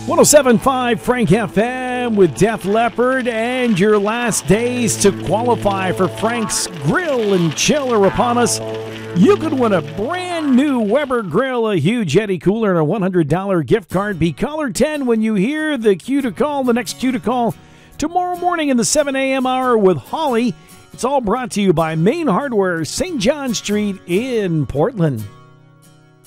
107.5 Frank FM with Def Leppard, and your last days to qualify for Frank's Grill and Chill are upon us. You could win a brand new Weber grill, a huge Yeti cooler, and a $100 gift card. Be caller 10 when you hear the cue to call, the next cue to call tomorrow morning in the 7 a.m. hour with Holly. It's all brought to you by Main Hardware, St. John Street in Portland.